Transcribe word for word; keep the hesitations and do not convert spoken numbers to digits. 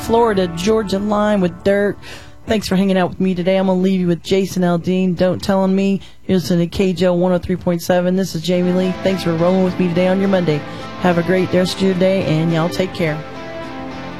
Florida Georgia line with Dirt. Thanks for hanging out with me today. I'm going to leave you with Jason Aldean, Don't Tell on Me. You're listening to K J O one oh three point seven. This is Jamie Lee. Thanks for rolling with me today on your Monday. Have a great rest of your day, and y'all take care.